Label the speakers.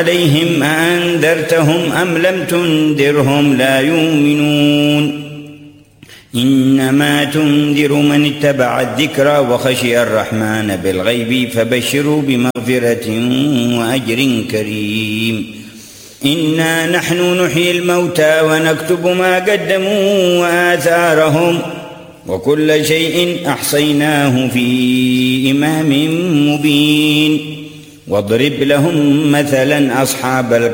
Speaker 1: عليهم أأنذرتهم أم لم تنذرهم لا يؤمنون إنما تنذر من اتبع الذكر وخشي الرحمن بالغيب فبشروا بمغفرة وأجر كريم إنا نحن نحيي الموتى ونكتب ما قدموا وآثارهم وكل شيء أحصيناه في إمام مبين واضرب لهم مثلا أصحاب